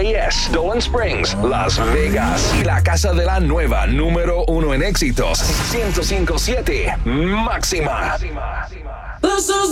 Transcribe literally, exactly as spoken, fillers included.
S, Dolan Springs, Las Vegas. Y la casa de la nueva número uno en éxitos, ciento cinco punto siete Máxima.